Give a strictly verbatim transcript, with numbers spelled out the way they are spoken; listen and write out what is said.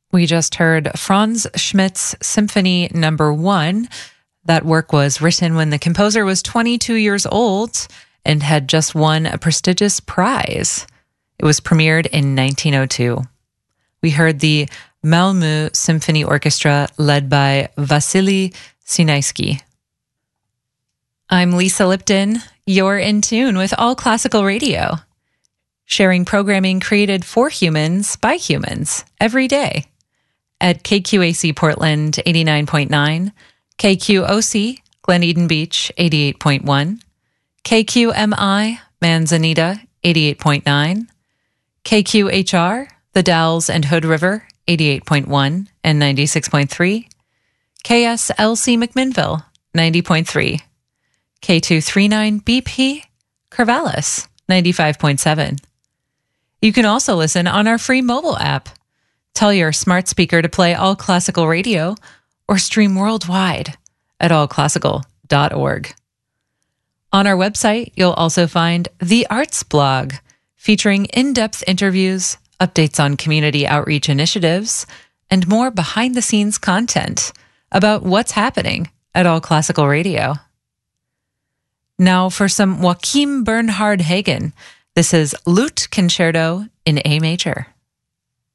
We just heard Franz Schmidt's Symphony Number One. That work was written when the composer was twenty-two years old and had just won a prestigious prize. It was premiered in nineteen oh two. We heard the Malmö Symphony Orchestra led by Vasily Sinaisky. I'm Lisa Lipton. You're in tune with All Classical Radio, sharing programming created for humans by humans every day at K Q A C Portland eighty-nine point nine, K Q O C Glen Eden Beach eighty-eight point one, K Q M I Manzanita eighty-eight point nine, K Q H R The Dalles and Hood River eighty-eight point one and ninety-six point three, K S L C McMinnville ninety point three, K two thirty-nine B P Corvallis ninety-five point seven. You can also listen on our free mobile app. Tell your smart speaker to play All Classical Radio or stream worldwide at all classical dot org. On our website, you'll also find the Arts blog, featuring in-depth interviews, updates on community outreach initiatives, and more behind-the-scenes content about what's happening at All Classical Radio. Now for some Joachim Bernhard Hagen. This is Lute Concerto in A major.